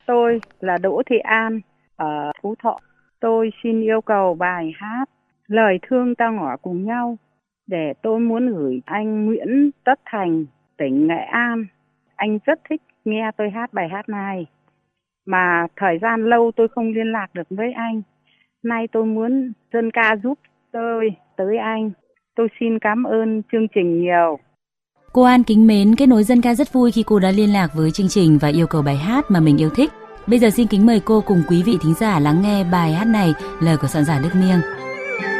Tôi là Đỗ Thị An ở Phú Thọ. Tôi xin yêu cầu bài hát Lời thương ta ngỏ cùng nhau để tôi muốn gửi anh Nguyễn Tất Thành, tỉnh Nghệ An. Anh rất thích nghe tôi hát bài hát này, mà thời gian lâu tôi không liên lạc được với anh. Nay tôi muốn dân ca giúp tôi tới anh. Tôi xin cảm ơn chương trình nhiều. Cô An kính mến, Kết nối dân ca rất vui khi cô đã liên lạc với chương trình và yêu cầu bài hát mà mình yêu thích. Bây giờ xin kính mời cô cùng quý vị thính giả lắng nghe bài hát này, lời của soạn giả Đức Miêng.